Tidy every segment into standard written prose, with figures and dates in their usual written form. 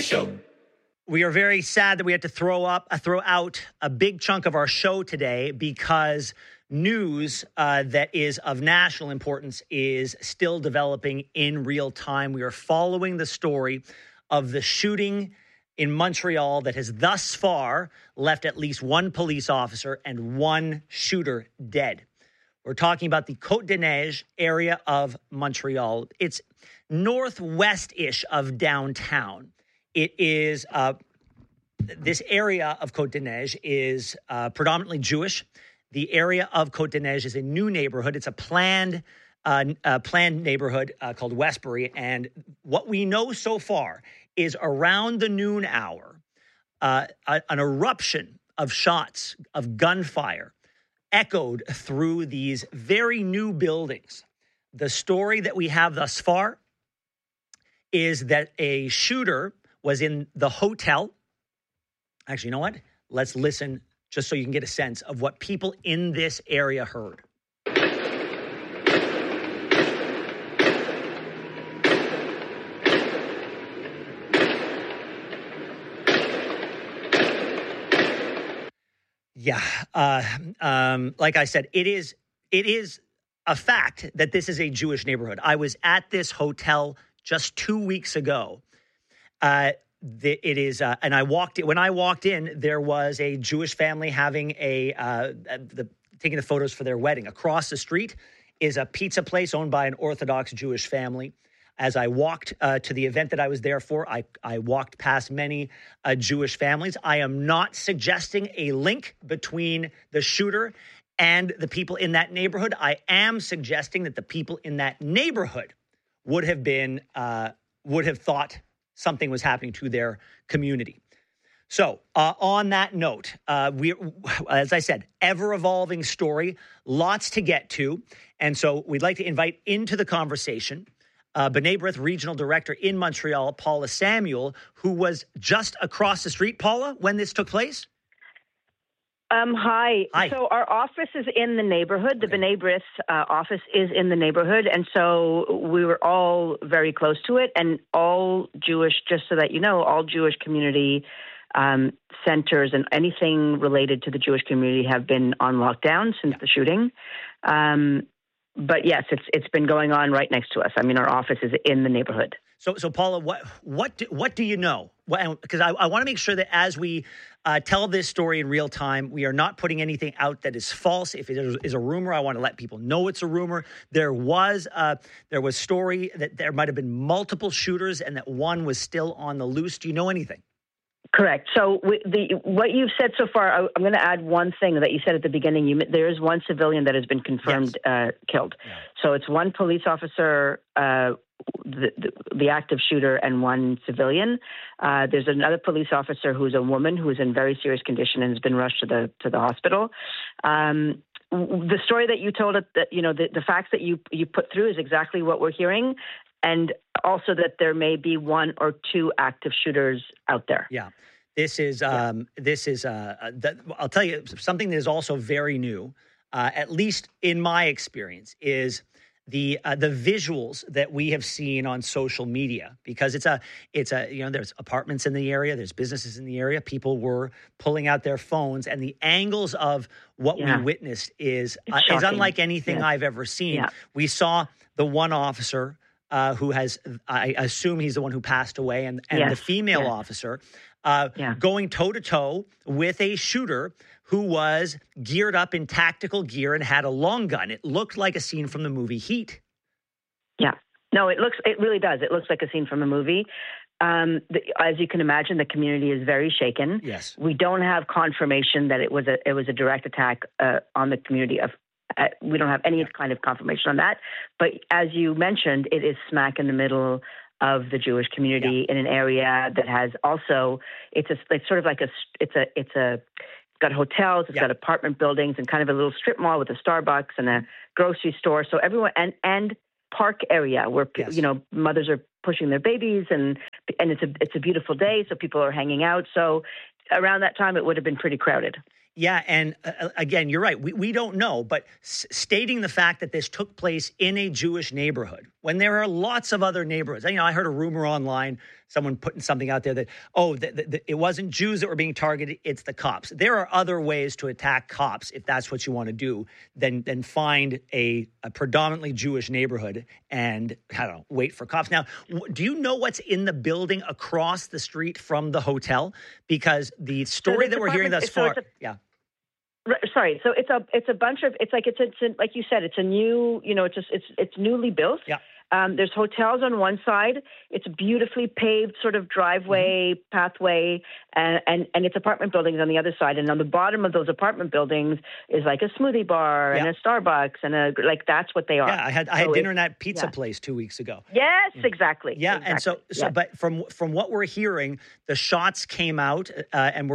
Show. We are very sad that we had to throw out a big chunk of our show today because news that is of national importance is still developing in real time. We are following the story of the shooting in Montreal that has thus far left at least one police officer and one shooter dead. We're talking about the Côte-des-Neiges area of Montreal. It's northwest-ish of downtown. It is, this area of Côte-des-Neiges is predominantly Jewish. The area of Côte-des-Neiges is a new neighborhood. It's a planned neighborhood called Westbury. And what we know so far is around the noon hour, an eruption of shots, of gunfire, echoed through these very new buildings. The story that we have thus far is that a shooter was in the hotel. Actually, you know what? Let's listen just so you can get a sense of what people in this area heard. Yeah. Like I said, it is a fact that this is a Jewish neighborhood. I was at this hotel just 2 weeks ago. And I walked in. When I walked in, there was a Jewish family having taking the photos for their wedding. Across the street is a pizza place owned by an Orthodox Jewish family. As I walked to the event that I was there for, I walked past many Jewish families. I am not suggesting a link between the shooter and the people in that neighborhood. I am suggesting that the people in that neighborhood would have thought something was happening to their community. So on that note, as I said, ever-evolving story, lots to get to. And so we'd like to invite into the conversation B'nai B'rith Regional Director in Montreal, Paula Samuel, who was just across the street, Paula, when this took place? Hi. So our office is in the neighborhood. The B'nai B'rith office is in the neighborhood. And so we were all very close to it. And all Jewish, just so that you know, all Jewish community centers and anything related to the Jewish community have been on lockdown since the shooting. But yes, it's been going on right next to us. I mean, our office is in the neighborhood. So Paula, what do you know? Because I want to make sure that as we tell this story in real time, we are not putting anything out that is false. If it is a rumor, I want to let people know it's a rumor. There was story that there might have been multiple shooters and that one was still on the loose. Do you know anything? Correct. So what you've said so far, I'm going to add one thing that you said at the beginning. There is one civilian that has been confirmed killed. Yeah. So it's one police officer, the active shooter, and one civilian. There's another police officer who's a woman who is in very serious condition and has been rushed to the hospital. The story that you told, the facts that you put through is exactly what we're hearing. And also that there may be one or two active shooters out there. Yeah, this is I'll tell you something that is also very new, at least in my experience, is the visuals that we have seen on social media, because it's a there's apartments in the area, there's businesses in the area. People were pulling out their phones, and the angles of what we witnessed is unlike anything I've ever seen. Yeah. We saw the one officer. Who has, I assume he's the one who passed away, and the female officer going toe-to-toe with a shooter who was geared up in tactical gear and had a long gun. It looked like a scene from the movie Heat. Yeah. No, it really does. It looks like a scene from a movie. As you can imagine, the community is very shaken. Yes. We don't have confirmation that it was a direct attack on the community of. We don't have any kind of confirmation on that. But as you mentioned, it is smack in the middle of the Jewish community in an area that has also, it's got hotels, it's got apartment buildings and kind of a little strip mall with a Starbucks and a grocery store. So everyone, and park area where, mothers are pushing their babies and it's a beautiful day. So people are hanging out. So around that time, it would have been pretty crowded. Yeah, and again, you're right. We don't know, but stating the fact that this took place in a Jewish neighborhood, when there are lots of other neighborhoods. I heard a rumor online someone putting something out there that, it wasn't Jews that were being targeted, it's the cops. There are other ways to attack cops if that's what you want to do than find a predominantly Jewish neighborhood and, I don't know, wait for cops. Now, do you know what's in the building across the street from the hotel? Because the story that we're hearing thus far, Sorry, so it's a bunch of like you said, it's a new, it's newly built. Yeah. There's hotels on one side. It's a beautifully paved sort of driveway, pathway, and it's apartment buildings on the other side. And on the bottom of those apartment buildings is like a smoothie bar and a Starbucks and that's what they are. Yeah, I had dinner in that pizza place 2 weeks ago. Yes, exactly. Yeah, exactly. And but from what we're hearing, the shots came out, and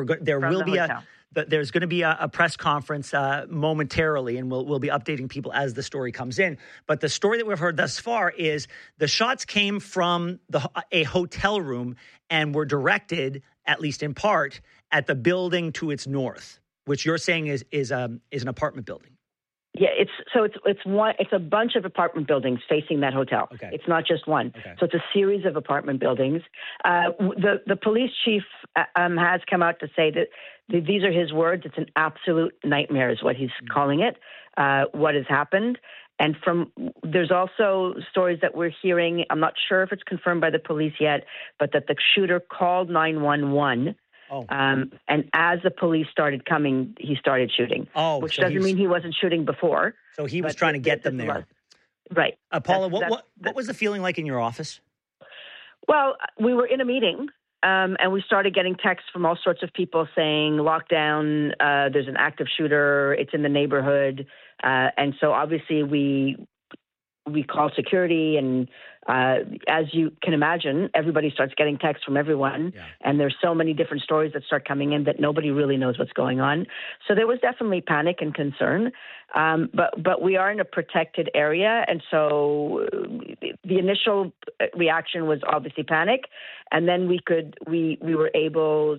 there's going to be a press conference momentarily, and we'll be updating people as the story comes in. But the story that we've heard thus far is the shots came from a hotel room and were directed, at least in part, at the building to its north, which you're saying is an apartment building. Yeah, it's a bunch of apartment buildings facing that hotel. Okay. It's not just one. Okay. So it's a series of apartment buildings. The police chief has come out to say that these are his words. It's an absolute nightmare, is what he's calling it. What has happened, and there's also stories that we're hearing. I'm not sure if it's confirmed by the police yet, but that the shooter called 911. Oh. And as the police started coming, he started shooting. Oh, which doesn't mean he wasn't shooting before. So he was trying to get them there. Right. Paula, what was the feeling like in your office? Well, we were in a meeting, and we started getting texts from all sorts of people saying, lockdown, there's an active shooter, it's in the neighborhood. And so obviously we called security, and as you can imagine, everybody starts getting texts from everyone, and there's so many different stories that start coming in that nobody really knows what's going on. So there was definitely panic and concern, but we are in a protected area, and so the initial reaction was obviously panic, and then we were able.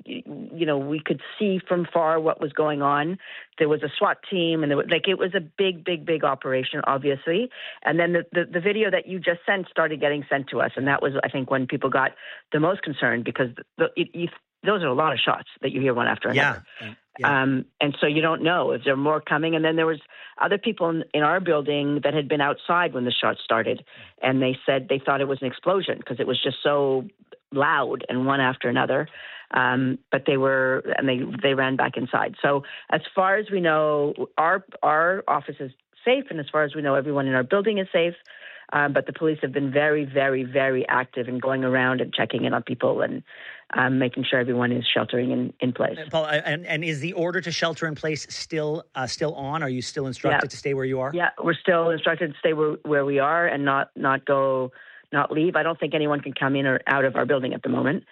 We could see from far what was going on. There was a SWAT team, and it was a big, big, big operation, obviously. And then the video that you just sent started getting sent to us, and that was, I think, when people got the most concerned, because those are a lot of shots that you hear one after another. Yeah. And so you don't know if there are more coming. And then there was other people in our building that had been outside when the shots started, and they said they thought it was an explosion because it was just so loud and one after another. But they ran back inside. So as far as we know, our office is safe, and as far as we know, everyone in our building is safe. But the police have been very, very, very active in going around and checking in on people and making sure everyone is sheltering in place. Paul, and is the order to shelter in place still on? Are you still instructed to stay where you are? Yeah, we're still instructed to stay where we are and not leave. I don't think anyone can come in or out of our building at the moment.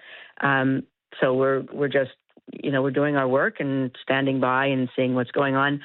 So we're just, we're doing our work and standing by and seeing what's going on.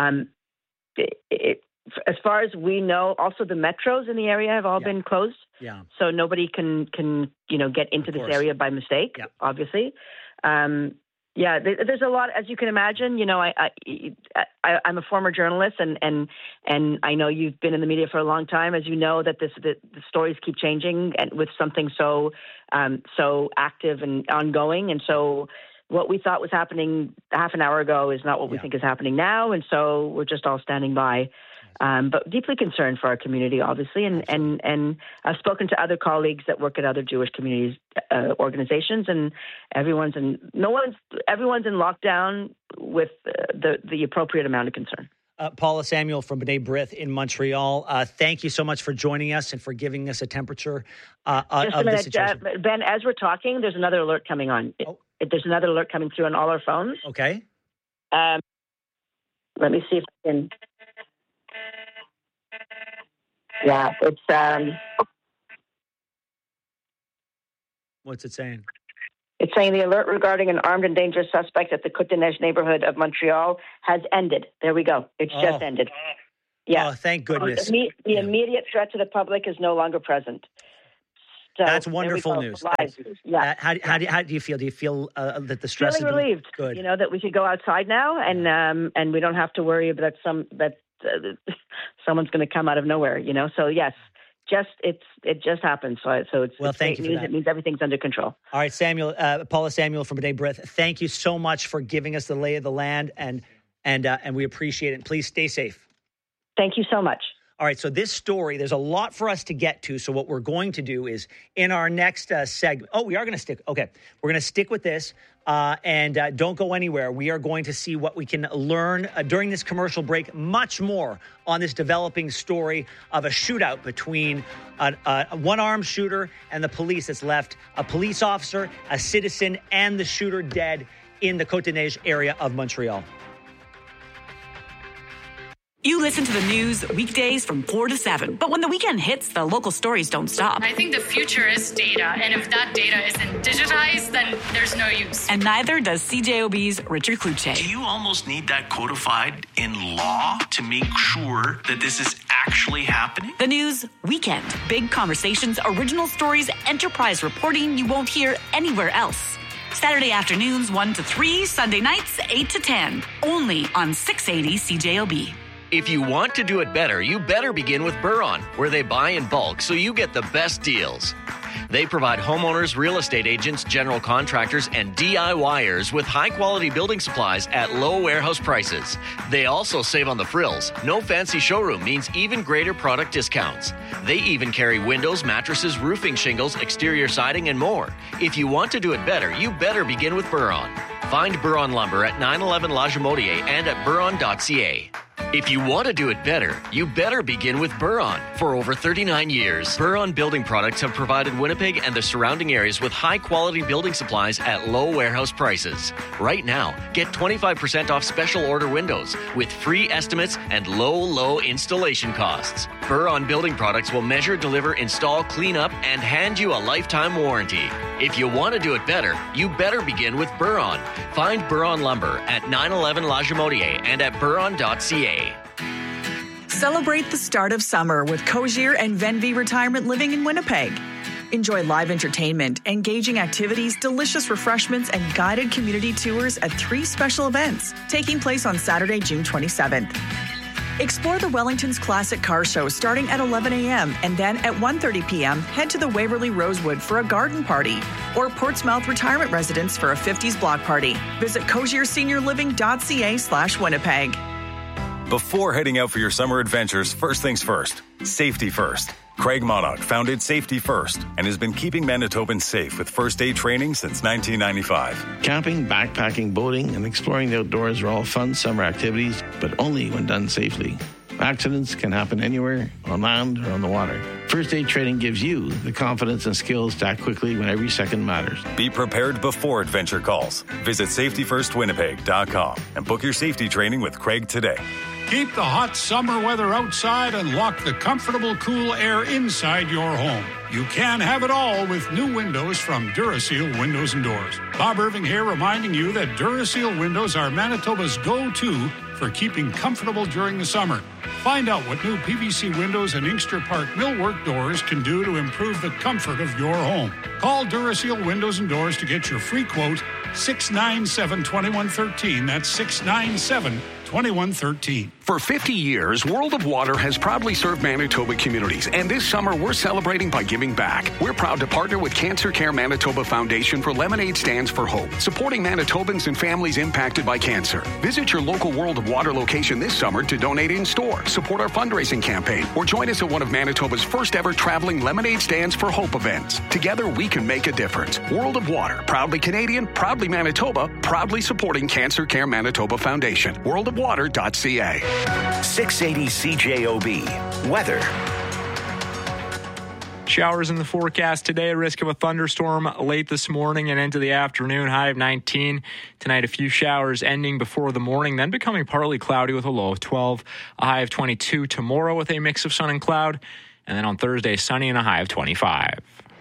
As far as we know, also the metros in the area have all been closed. Yeah. So nobody can get into this area by mistake, obviously. There's a lot, as you can imagine. I'm a former journalist, and I know you've been in the media for a long time. As you know, that the stories keep changing, and with something so active and ongoing. And so, what we thought was happening half an hour ago is not what we think is happening now. And so, we're just all standing by. But deeply concerned for our community, obviously, and I've spoken to other colleagues that work at other Jewish communities organizations, and everyone's in lockdown with the appropriate amount of concern. Paula Samuel from B'nai B'rith in Montreal. Thank you so much for joining us and for giving us a temperature of the situation. Ben, as we're talking, there's another alert coming on. There's another alert coming through on all our phones. Okay. Let me see if I can. Yeah, it's What's it saying? It's saying the alert regarding an armed and dangerous suspect at the Côte-des-Neiges neighborhood of Montreal has ended. There we go. It's just ended. Yeah. Oh, thank goodness. The immediate threat to the public is no longer present. So, that's wonderful news. How do you feel? Do you feel that the stress? Feeling relieved. Good. That we could go outside now, and we don't have to worry that someone's going to come out of nowhere. So yes, it just happened. So it's thank great you for news. that. It means everything's under control. All right, Paula Samuel from B'nai B'rith, thank you so much for giving us the lay of the land, and we appreciate it. Please stay safe. Thank you so much. All right, so this story, there's a lot for us to get to. So what we're going to do is in our next segment, we are going to stick. Okay, we're going to stick with this and don't go anywhere. We are going to see what we can learn during this commercial break, much more on this developing story of a shootout between a one-armed shooter and the police that's left a police officer, a citizen, and the shooter dead in the Côte-des-Neiges area of Montreal. You listen to the news weekdays from 4 to 7. But when the weekend hits, the local stories don't stop. I think the future is data. And if that data isn't digitized, then there's no use. And neither does CJOB's Richard Kluche. Do you almost need that codified in law to make sure that this is actually happening? The news weekend. Big conversations, original stories, enterprise reporting you won't hear anywhere else. Saturday afternoons 1 to 3, Sunday nights 8 to 10. Only on 680 CJOB. If you want to do it better, you better begin with Buron, where they buy in bulk so you get the best deals. They provide homeowners, real estate agents, general contractors, and DIYers with high-quality building supplies at low warehouse prices. They also save on the frills. No fancy showroom means even greater product discounts. They even carry windows, mattresses, roofing shingles, exterior siding, and more. If you want to do it better, you better begin with Buron. Find Buron Lumber at 911 La Jamodier and at buron.ca. If you want to do it better, you better begin with Buron. For over 39 years, Buron Building Products have provided Winnipeg and the surrounding areas with high-quality building supplies at low warehouse prices. Right now, get 25% off special order windows with free estimates and low installation costs. Buron Building Products will measure, deliver, install, clean up, and hand you a lifetime warranty. If you want to do it better, you better begin with Buron. Find Buron Lumber at 911 La Jamodier and at buron.ca. Celebrate the start of summer with Cozier and Venvi Retirement Living in Winnipeg. Enjoy live entertainment, engaging activities, delicious refreshments, and guided community tours at 3 special events taking place on Saturday, June 27th. Explore the Wellington's Classic Car Show starting at 11 a.m. and then at 1:30 p.m. head to the Waverly Rosewood for a garden party or Portsmouth Retirement Residence for a 50s block party. Visit CozierSeniorLiving.ca/Winnipeg. Before heading out for your summer adventures, first things first, safety first. Craig Monarch founded Safety First and has been keeping Manitobans safe with first aid training since 1995. Camping, backpacking, boating, and exploring the outdoors are all fun summer activities, but only when done safely. Accidents can happen anywhere, on land or on the water. First aid training gives you the confidence and skills to act quickly when every second matters. Be prepared before adventure calls. Visit safetyfirstwinnipeg.com and book your safety training with Craig today. Keep the hot summer weather outside and lock the comfortable, cool air inside your home. You can have it all with new windows from Duraseal Windows and Doors. Bob Irving here reminding you that Duraseal windows are Manitoba's go-to for keeping comfortable during the summer. Find out what new PVC windows and Inkster Park millwork doors can do to improve the comfort of your home. Call Duraseal Windows and Doors to get your free quote, 697-2113. That's 697-2113. For 50 years, World of Water has proudly served Manitoba communities, and this summer we're celebrating by giving back. We're proud to partner with Cancer Care Manitoba Foundation for Lemonade Stands for Hope, supporting Manitobans and families impacted by cancer. Visit your local World of Water location this summer to donate in-store, support our fundraising campaign, or join us at one of Manitoba's first ever traveling Lemonade Stands for Hope events. Together we can make a difference. World of Water, proudly Canadian, proudly Manitoba, proudly supporting Cancer Care Manitoba Foundation. worldofwater.ca. 680 CJOB. Weather. Showers in the forecast today, a risk of a thunderstorm late this morning and into the afternoon, high of 19. Tonight, a few showers ending before the morning, then becoming partly cloudy with a low of 12, a high of 22 tomorrow with a mix of sun and cloud, and then on Thursday, sunny and a high of 25.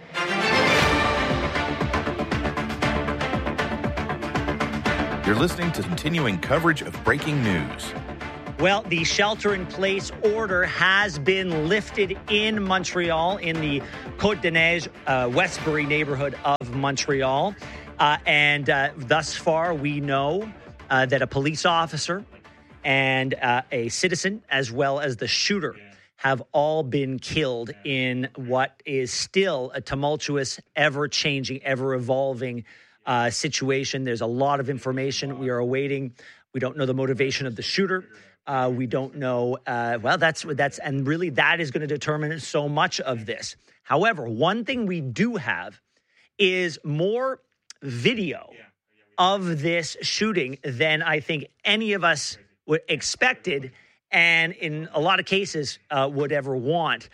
You're listening to continuing coverage of breaking news. Well, the shelter-in-place order has been lifted in Montreal, in the Côte-des-Neiges, Westbury neighborhood of Montreal. And thus far, we know that a police officer and a citizen, as well as the shooter, have all been killed in what is still a tumultuous, ever-changing, ever-evolving situation. There's a lot of information we are awaiting. We don't know the motivation of the shooter. We don't know. That's and really that is going to determine so much of this. However, one thing we do have is more video of this shooting than I think any of us would expected, and in a lot of cases would ever want.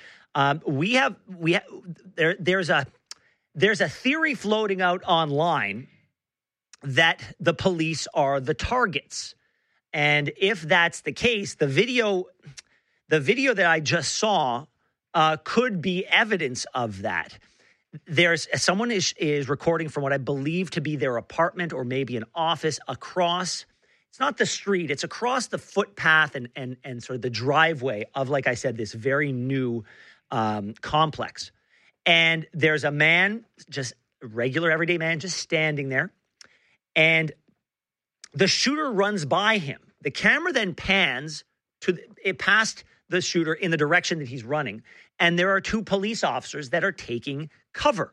There's a theory floating out online that the police are the targets. And if that's the case, the video that I just saw could be evidence of that. Someone is recording from what I believe to be their apartment or maybe an office across. It's not the street; it's across the footpath and sort of the driveway of, like I said, this very new complex. And there's a man, just a regular everyday man, just standing there, and the shooter runs by him. The camera then pans past the shooter in the direction that he's running, and there are two police officers that are taking cover.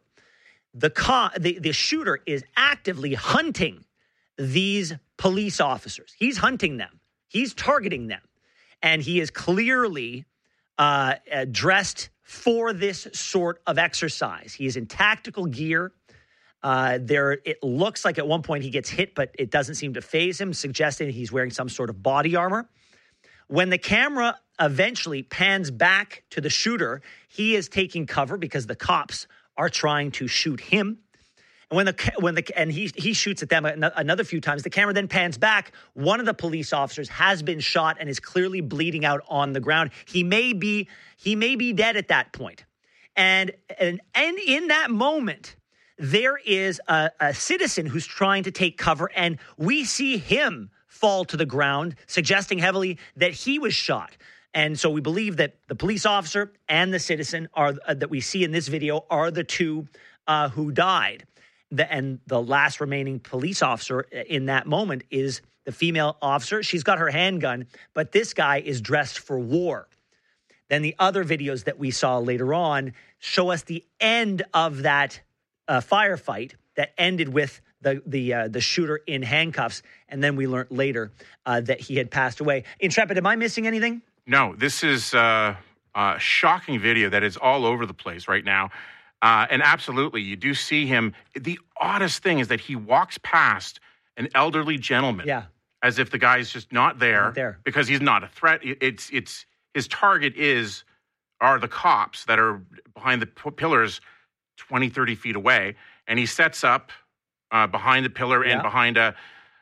The shooter is actively hunting these police officers. He's hunting them. He's targeting them, and he is clearly dressed for this sort of exercise. He is in tactical gear. It looks like at one point he gets hit, but it doesn't seem to faze him, suggesting he's wearing some sort of body armor. When the camera eventually pans back to the shooter, he is taking cover because the cops are trying to shoot him. And he shoots at them another few times. The camera then pans back. One of the police officers has been shot and is clearly bleeding out on the ground. He may be dead at that point. And in that moment, there is a citizen who's trying to take cover, and we see him fall to the ground, suggesting heavily that he was shot. And so we believe that the police officer and the citizen that we see in this video are the two who died. And the last remaining police officer in that moment is the female officer. She's got her handgun, but this guy is dressed for war. Then the other videos that we saw later on show us the end of that firefight that ended with the shooter in handcuffs, and then we learned later that he had passed away. Intrepid, am I missing anything? No, this is a shocking video that is all over the place right now. And absolutely, you do see him. The oddest thing is that he walks past an elderly gentleman as if the guy's just not there because he's not a threat. It's his target are the cops that are behind the pillars 20, 30 feet away. And he sets up behind the pillar and behind a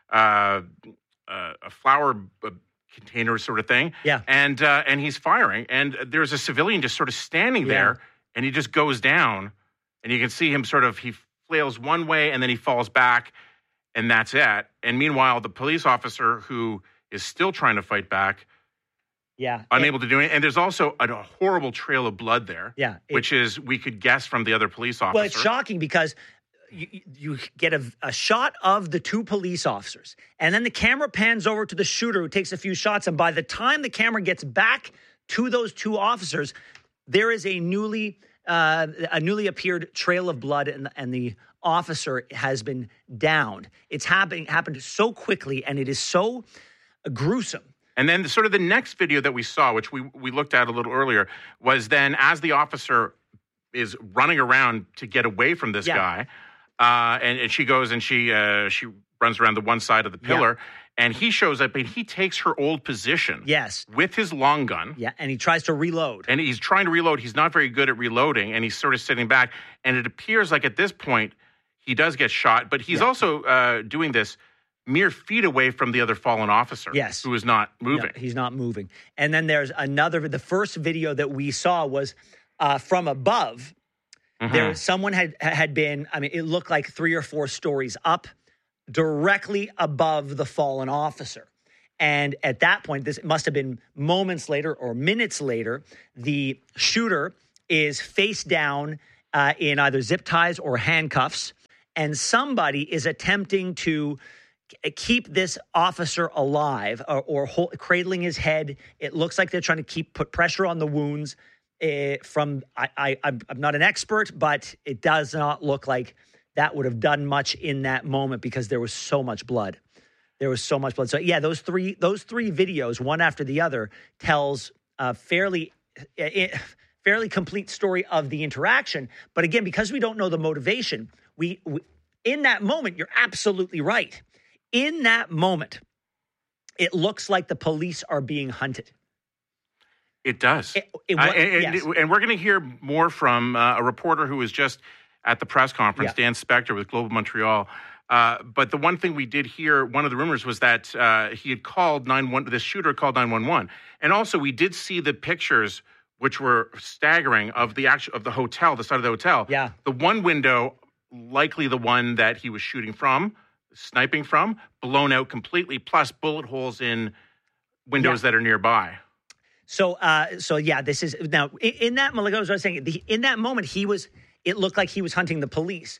flower container sort of thing. Yeah. And he's firing. And there's a civilian just sort of standing there, and he just goes down. And you can see him he flails one way and then he falls back, and that's it. And meanwhile, the police officer who is still trying to fight back, unable to do it. And there's also a horrible trail of blood there, which is, we could guess from the other police officer. Well, it's shocking because you get a shot of the two police officers, and then the camera pans over to the shooter who takes a few shots. And by the time the camera gets back to those two officers, there is a newly appeared trail of blood, and the officer has been downed. It's happened so quickly, and it is so gruesome. And then sort of the next video that we saw, which we looked at a little earlier, was then as the officer is running around to get away from this guy, and she goes and she runs around the one side of the pillar, and he shows up and he takes her old position. Yes. With his long gun. Yeah, and he tries to reload. And he's trying to reload. He's not very good at reloading, and he's sort of sitting back. And it appears like at this point he does get shot, but he's also doing this mere feet away from the other fallen officer. Yes. Who is not moving. No, he's not moving. And then there's the first video that we saw was from above. There, someone had been, it looked like 3 or 4 stories up, directly above the fallen officer. And at that point, this must have been moments later or minutes later, the shooter is face down in either zip ties or handcuffs, and somebody is attempting to keep this officer alive or cradling his head. It looks like they're trying to put pressure on the wounds. I'm not an expert, but it does not look like that would have done much in that moment because there was so much blood. So yeah, those three videos, one after the other, tells a fairly complete story of the interaction. But again, because we don't know the motivation, we in that moment, you're absolutely right. In that moment, it looks like the police are being hunted. It does. Yes. And we're going to hear more from a reporter who was just at the press conference, Dan Spector with Global Montreal. But the one thing we did hear, one of the rumors was that he had called 911. The shooter called 911, and also we did see the pictures, which were staggering, of the hotel, the side of the hotel. Yeah, the one window, likely the one that he was shooting from, sniping from, blown out completely, plus bullet holes in windows that are nearby. So yeah, this is now in that. Like I was saying, in that moment, it looked like he was hunting the police.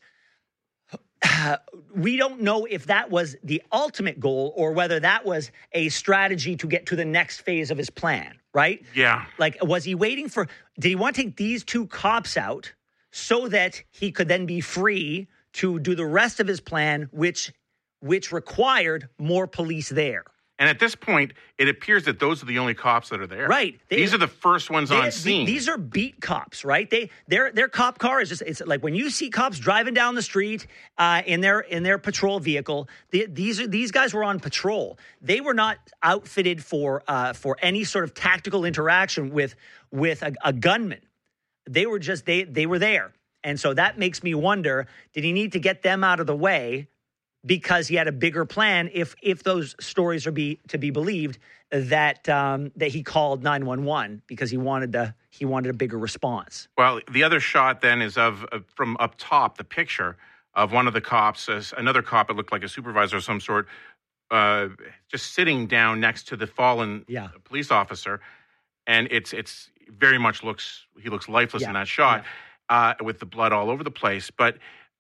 We don't know if that was the ultimate goal or whether that was a strategy to get to the next phase of his plan, right? Yeah. Like, was he waiting did he want to take these two cops out so that he could then be free to do the rest of his plan, which required more police there? And at this point, it appears that those are the only cops that are there. Right. These are the first ones on scene. These are beat cops, right? Their cop car is it's like when you see cops driving down the street in their patrol vehicle. These guys were on patrol. They were not outfitted for any sort of tactical interaction with a gunman. They were just they were there, and so that makes me wonder: did he need to get them out of the way? Because he had a bigger plan, if those stories are to be believed, that he called 911 because he wanted a bigger response. Well, the other shot then is of from up top, the picture of one of the cops, another cop. It looked like a supervisor of some sort, just sitting down next to the fallen police officer, and it's very much he looks lifeless in that shot, with the blood all over the place, but.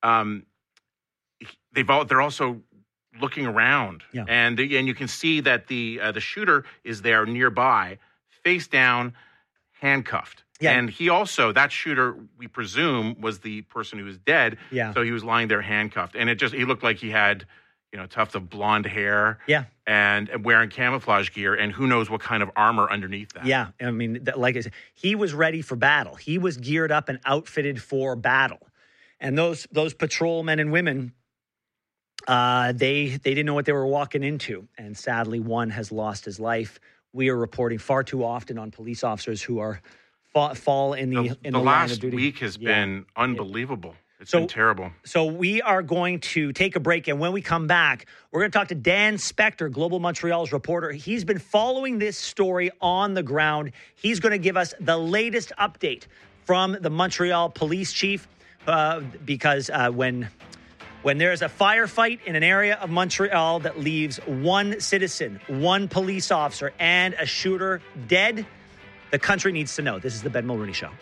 They're also looking around, and you can see that the shooter is there nearby, face down, handcuffed. Yeah. And he also, that shooter, we presume, was the person who was dead. Yeah. So he was lying there handcuffed, and he looked like he had a tuft of blonde hair. Yeah. And wearing camouflage gear, and who knows what kind of armor underneath that. Yeah, I mean, like I said, he was ready for battle. He was geared up and outfitted for battle, and those patrolmen and women. They didn't know what they were walking into, and sadly, one has lost his life. We are reporting far too often on police officers who are fall in the line of duty. The last week has been unbelievable. It's been terrible. So we are going to take a break, and when we come back, we're going to talk to Dan Spector, Global Montreal's reporter. He's been following this story on the ground. He's going to give us the latest update from the Montreal police chief, because when there's a firefight in an area of Montreal that leaves one citizen, one police officer, and a shooter dead, the country needs to know. This is the Ben Mulroney Show.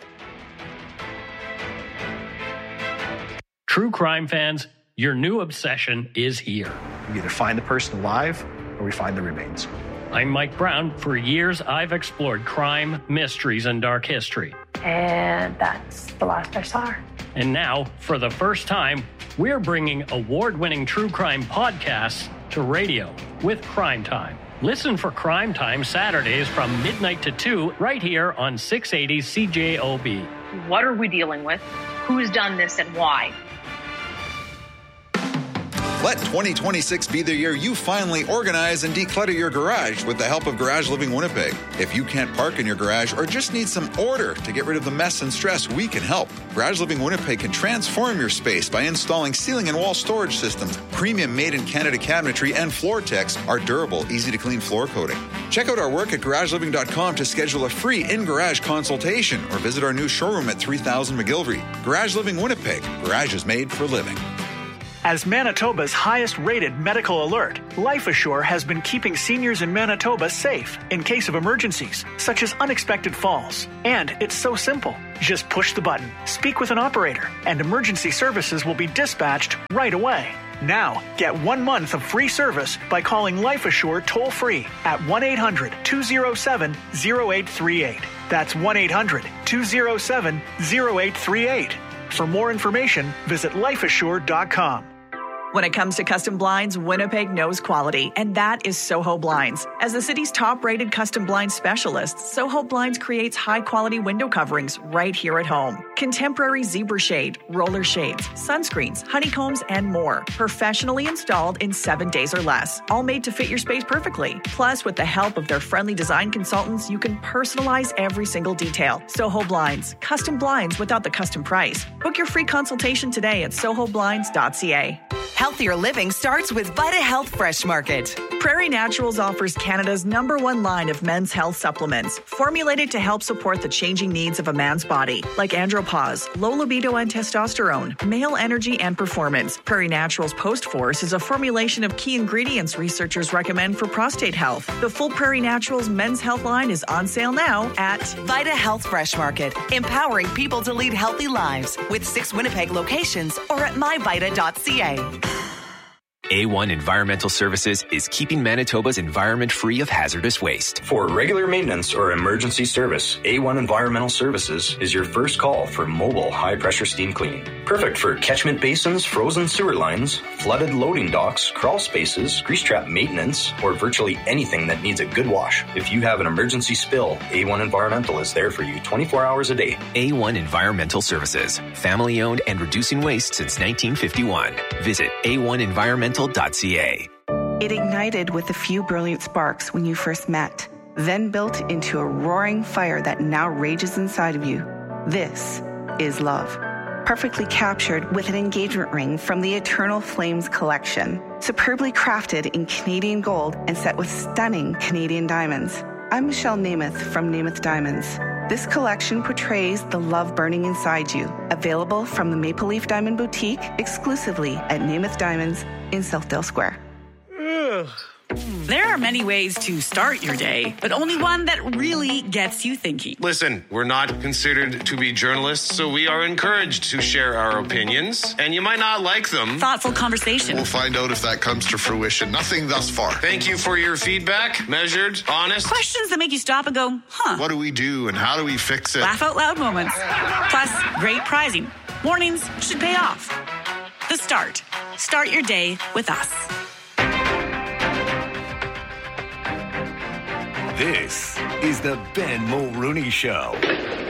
True crime fans, your new obsession is here. We either find the person alive or we find the remains. I'm Mike Brown. For years, I've explored crime, mysteries, and dark history. And that's the last I saw her. And now, for the first time, we're bringing award-winning true crime podcasts to radio with Crime Time. Listen for Crime Time Saturdays from midnight to 2 right here on 680 CJOB. What are we dealing with? Who's done this and why? Let 2026 be the year you finally organize and declutter your garage with the help of Garage Living Winnipeg. If you can't park in your garage or just need some order to get rid of the mess and stress, we can help. Garage Living Winnipeg can transform your space by installing ceiling and wall storage systems, premium made-in-Canada cabinetry, and Floor-Tex, our durable, easy-to-clean floor coating. Check out our work at garageliving.com to schedule a free in-garage consultation or visit our new showroom at 3000 McGillivray. Garage Living Winnipeg. Garage is made for living. As Manitoba's highest-rated medical alert, Life Assure has been keeping seniors in Manitoba safe in case of emergencies, such as unexpected falls. And it's so simple. Just push the button, speak with an operator, and emergency services will be dispatched right away. Now, get 1 month of free service by calling Life Assure toll-free at 1-800-207-0838. That's 1-800-207-0838. For more information, visit lifeassure.com. When it comes to custom blinds, Winnipeg knows quality, and that is Soho Blinds. As the city's top-rated custom blind specialist, Soho Blinds creates high-quality window coverings right here at home. Contemporary zebra shade, roller shades, sunscreens, honeycombs, and more. Professionally installed in 7 days or less. All made to fit your space perfectly. Plus, with the help of their friendly design consultants, you can personalize every single detail. Soho Blinds. Custom blinds without the custom price. Book your free consultation today at sohoblinds.ca. Healthier living starts with Vita Health Fresh Market. Prairie Naturals offers Canada's #1 line of men's health supplements, formulated to help support the changing needs of a man's body, like andropause, low libido and testosterone, male energy and performance. Prairie Naturals Post Force is a formulation of key ingredients researchers recommend for prostate health. The full Prairie Naturals men's health line is on sale now at Vita Health Fresh Market, empowering people to lead healthy lives with 6 Winnipeg locations or at myvita.ca. A1 Environmental Services is keeping Manitoba's environment free of hazardous waste. For regular maintenance or emergency service, A1 Environmental Services is your first call for mobile high-pressure steam cleaning. Perfect for catchment basins, frozen sewer lines, flooded loading docks, crawl spaces, grease trap maintenance, or virtually anything that needs a good wash. If you have an emergency spill, A1 Environmental is there for you 24 hours a day. A1 Environmental Services, family-owned and reducing waste since 1951. Visit A1Environmental.ca. It ignited with a few brilliant sparks when you first met, then built into a roaring fire that now rages inside of you. This is love. Perfectly captured with an engagement ring from the Eternal Flames collection, superbly crafted in Canadian gold and set with stunning Canadian diamonds. I'm Michelle Namath from Namath Diamonds. This collection portrays the love burning inside you. Available from the Maple Leaf Diamond Boutique exclusively at Namath Diamonds in Southdale Square. There are many ways to start your day, but only one that really gets you thinking. Listen, we're not considered to be journalists, so we are encouraged to share our opinions, and you might not like them. Thoughtful conversation. We'll find out if that comes to fruition. Nothing thus far. Thank you for your feedback. Measured, honest. Questions that make you stop and go, huh? What do we do and how do we fix it? Laugh out loud moments. Plus, great prizing. Mornings should pay off. The Start. Start your day with us. This is the Ben Mulrooney Show.